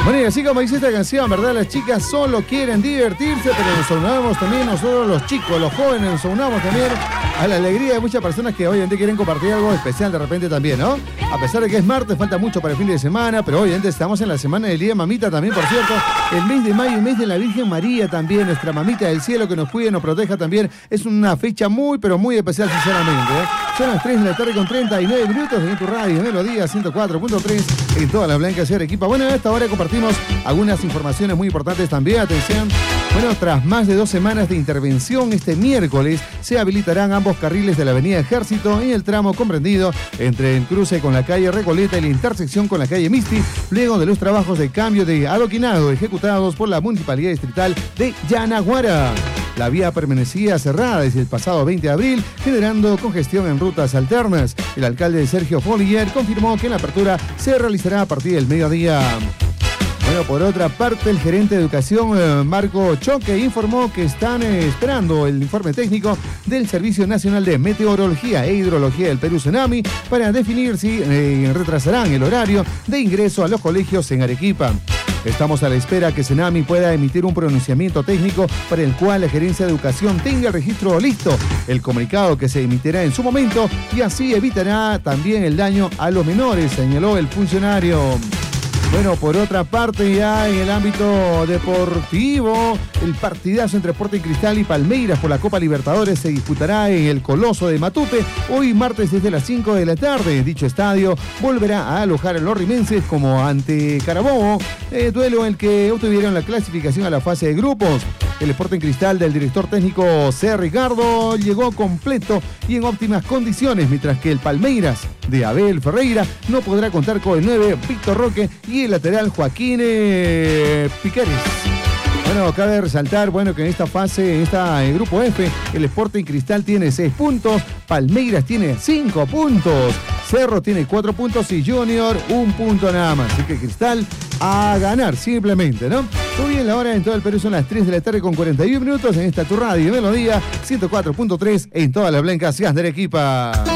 Bueno, y así como dice esta canción, ¿verdad? Las chicas solo quieren divertirse, pero nos unamos también nosotros los chicos, los jóvenes, nos unamos también a la alegría de muchas personas que obviamente quieren compartir algo especial de repente también, ¿no? A pesar de que es martes, falta mucho para el fin de semana, pero obviamente estamos en la semana del Día de Mamita también, por cierto. El mes de mayo, el mes de la Virgen María también, nuestra mamita del cielo que nos cuide, nos proteja también. Es una fecha muy, pero muy especial, sinceramente, ¿eh? Son las 3 de la tarde con 39 minutos en tu radio, Melodía 104.3 en toda la Blanca de Arequipa. Bueno, a esta hora compartimos algunas informaciones muy importantes también. Atención. Bueno, tras más de 2 semanas de intervención, este miércoles se habilitarán ambos carriles de la avenida Ejército en el tramo comprendido entre el cruce con la calle Recoleta y la intersección con la calle Misti, luego de los trabajos de cambio de adoquinado ejecutados por la Municipalidad Distrital de Yanaguara. La vía permanecía cerrada desde el pasado 20 de abril, generando congestión en rutas alternas. El alcalde Sergio Follier confirmó que la apertura se realizará a partir del mediodía. Bueno, por otra parte, el gerente de educación, Marco Choque, informó que están esperando el informe técnico del Servicio Nacional de Meteorología e Hidrología del Perú, CENAMI, para definir si retrasarán el horario de ingreso a los colegios en Arequipa. Estamos a la espera que CENAMI pueda emitir un pronunciamiento técnico para el cual la Gerencia de Educación tenga el registro listo, el comunicado que se emitirá en su momento y así evitará también el daño a los menores, señaló el funcionario. Bueno, por otra parte, ya en el ámbito deportivo, el partidazo entre Sporting Cristal y Palmeiras por la Copa Libertadores se disputará en el Coloso de Matute, hoy martes desde las 5 de la tarde. Dicho estadio volverá a alojar a los rimenses como ante Carabobo, duelo en el que obtuvieron la clasificación a la fase de grupos. El Sporting Cristal del director técnico C. Ricardo llegó completo y en óptimas condiciones, mientras que el Palmeiras de Abel Ferreira no podrá contar con el 9 Víctor Roque y el lateral Joaquín Piqueres. Bueno, cabe resaltar, que en esta fase, en este grupo F, el Sporting Cristal tiene 6 puntos, Palmeiras tiene 5 puntos, Cerro tiene 4 puntos y Junior 1 punto nada más. Así que Cristal a ganar simplemente, ¿no? Hoy en la hora en todo el Perú son las 3 de la tarde con 41 minutos en esta tu radio Melodía 104.3 en toda la Blanca Ciudad de Arequipa.